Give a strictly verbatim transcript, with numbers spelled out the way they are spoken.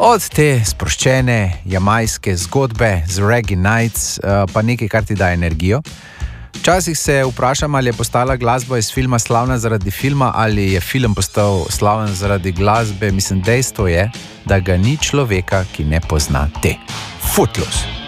Od te sproščene jamajske zgodbe z Reggae Nights pa nekaj, kar ti da energijo. Včasih se vprašam, ali je postala glasba iz filma slavna zaradi filma ali je film postal slaven zaradi glasbe. Mislim, dejstvo je, da ga ni človeka, ki ne pozna te. Footloose.